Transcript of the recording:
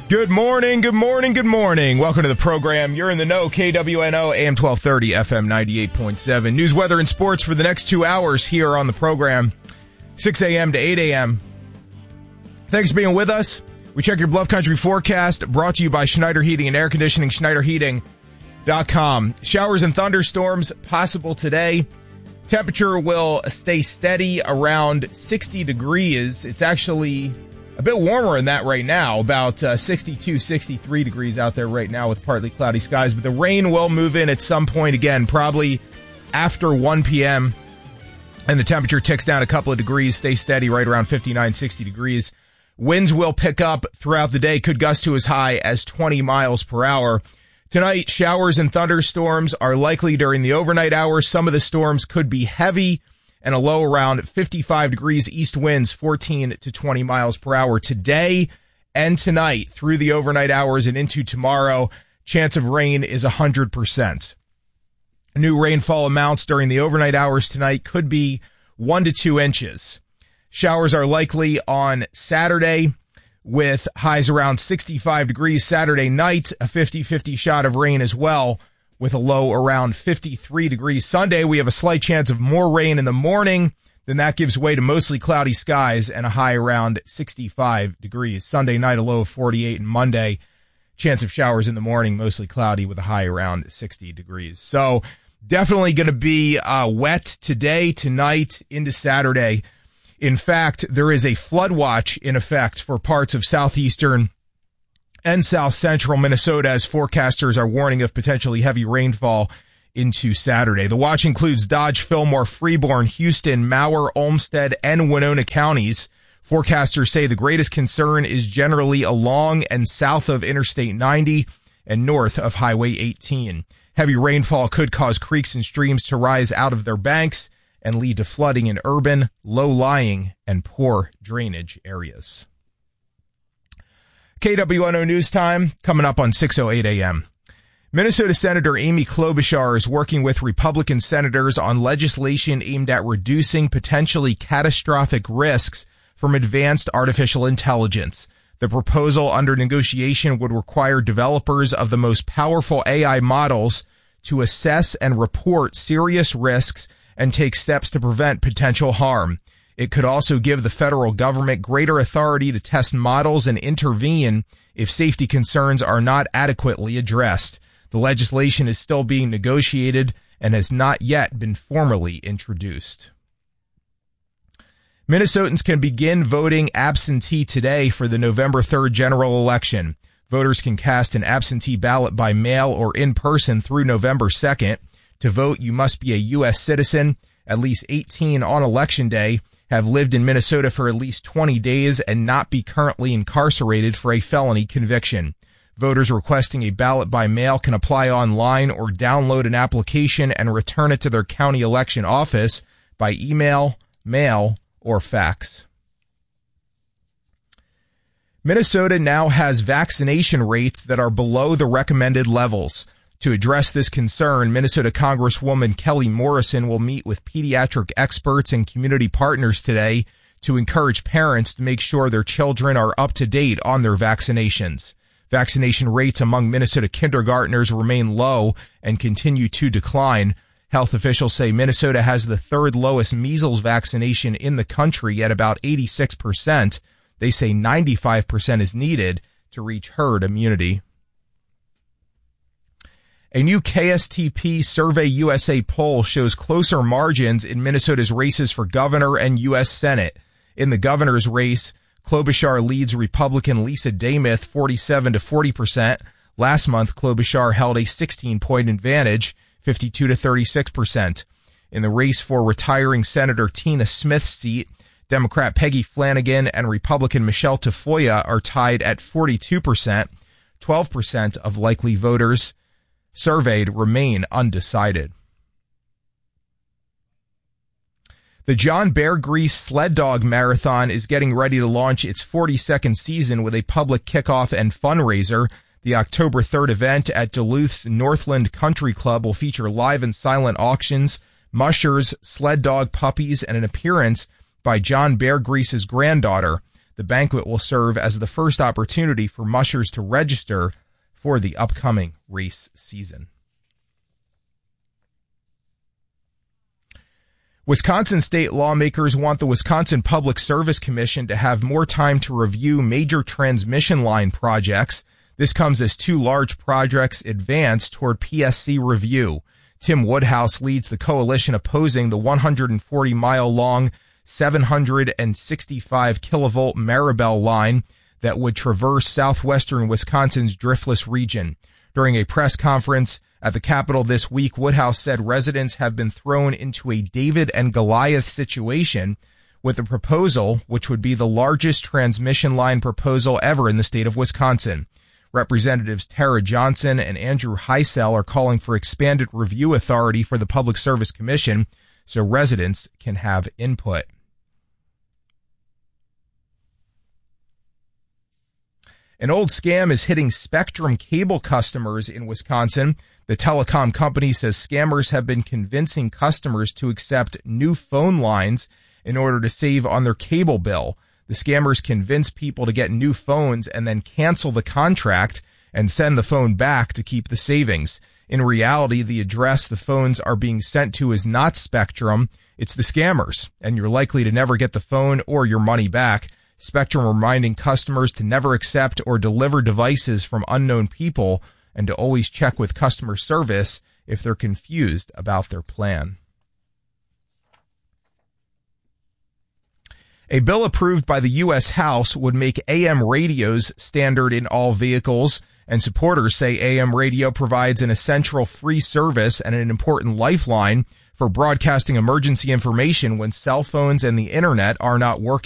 Good morning, good morning, good morning. Welcome to the program. You're in the know, KWNO, AM 1230, FM 98.7. News, weather, and sports for the next 2 hours here on the program, 6 a.m. to 8 a.m. Thanks for being with us. We check your Bluff Country forecast, brought to you by Schneider Heating and Air Conditioning, schneiderheating.com. Showers and thunderstorms possible today. Temperature will stay steady around 60 degrees. It's actually a bit warmer than that right now, about 62, 63 degrees out there right now with partly cloudy skies. But the rain will move in at some point again, probably after 1 p.m. And the temperature ticks down a couple of degrees, stay steady right around 59, 60 degrees. Winds will pick up throughout the day, could gust to as high as 20 miles per hour. Tonight, showers and thunderstorms are likely during the overnight hours. Some of the storms could be heavy, and a low around 55 degrees, east winds 14 to 20 miles per hour today and tonight through the overnight hours and into tomorrow. Chance of rain is 100%. New rainfall amounts during the overnight hours tonight could be 1 to 2 inches. Showers are likely on Saturday with highs around 65 degrees. Saturday night, a 50-50 shot of rain as well, with a low around 53 degrees. Sunday, we have a slight chance of more rain in the morning. Then that gives way to mostly cloudy skies and a high around 65 degrees. Sunday night, a low of 48, and Monday, chance of showers in the morning, mostly cloudy with a high around 60 degrees. So definitely going to be wet today, tonight, into Saturday. In fact, there is a flood watch in effect for parts of southeastern and south central Minnesota as forecasters are warning of potentially heavy rainfall into Saturday. The watch includes Dodge, Fillmore, Freeborn, Houston, Mower, Olmsted, and Winona counties. Forecasters say the greatest concern is generally along and south of Interstate 90 and north of Highway 18. Heavy rainfall could cause creeks and streams to rise out of their banks and lead to flooding in urban, low-lying, and poor drainage areas. KWNO News Time, coming up on 6:08 a.m. Minnesota Senator Amy Klobuchar is working with Republican senators on legislation aimed at reducing potentially catastrophic risks from advanced artificial intelligence. The proposal under negotiation would require developers of the most powerful AI models to assess and report serious risks and take steps to prevent potential harm. It could also give the federal government greater authority to test models and intervene if safety concerns are not adequately addressed. The legislation is still being negotiated and has not yet been formally introduced. Minnesotans can begin voting absentee today for the November 3rd general election. Voters can cast an absentee ballot by mail or in person through November 2nd. To vote, you must be a U.S. citizen, at least 18 on Election Day, have lived in Minnesota for at least 20 days, and not be currently incarcerated for a felony conviction. Voters requesting a ballot by mail can apply online or download an application and return it to their county election office by email, mail, or fax. Minnesota now has vaccination rates that are below the recommended levels. To address this concern, Minnesota Congresswoman Kelly Morrison will meet with pediatric experts and community partners today to encourage parents to make sure their children are up to date on their vaccinations. Vaccination rates among Minnesota kindergartners remain low and continue to decline. Health officials say Minnesota has the third lowest measles vaccination in the country at about 86%. They say 95% is needed to reach herd immunity. A new KSTP Survey USA poll shows closer margins in Minnesota's races for governor and U.S. Senate. In the governor's race, Klobuchar leads Republican Lisa Demuth 47 to 40%. Last month, Klobuchar held a 16-point advantage, 52 to 36%. In the race for retiring Senator Tina Smith's seat, Democrat Peggy Flanagan and Republican Michelle Tafoya are tied at 42%. 12% of likely voters surveyed remain undecided. The John Bear Grease Sled Dog Marathon is getting ready to launch its 42nd season with a public kickoff and fundraiser. The October 3rd event at Duluth's Northland Country Club will feature live and silent auctions, mushers, sled dog puppies, and an appearance by John Bear Grease's granddaughter. The banquet will serve as the first opportunity for mushers to register for the upcoming race season. Wisconsin state lawmakers want the Wisconsin Public Service Commission to have more time to review major transmission line projects. This comes as two large projects advance toward PSC review. Tim Woodhouse leads the coalition opposing the 140-mile-long, 765-kilovolt Maribel line that would traverse southwestern Wisconsin's driftless region. During a press conference at the Capitol this week, Woodhouse said residents have been thrown into a David and Goliath situation with a proposal which would be the largest transmission line proposal ever in the state of Wisconsin. Representatives Tara Johnson and Andrew Heisel are calling for expanded review authority for the Public Service Commission so residents can have input. An old scam is hitting Spectrum cable customers in Wisconsin. The telecom company says scammers have been convincing customers to accept new phone lines in order to save on their cable bill. The scammers convince people to get new phones and then cancel the contract and send the phone back to keep the savings. In reality, the address the phones are being sent to is not Spectrum. It's the scammers, and you're likely to never get the phone or your money back. Spectrum reminding customers to never accept or deliver devices from unknown people and to always check with customer service if they're confused about their plan. A bill approved by the U.S. House would make AM radios standard in all vehicles, and supporters say AM radio provides an essential free service and an important lifeline for broadcasting emergency information when cell phones and the internet are not working.